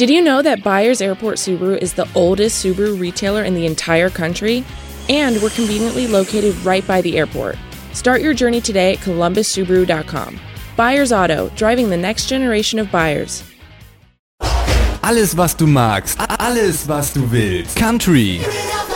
Did you know that Byers Airport Subaru is the oldest Subaru retailer in the entire country? And we're conveniently located right by the airport. Start your journey today at columbussubaru.com. Byers Auto, driving the next generation of buyers. Alles, was du magst. Alles, was du willst. Country.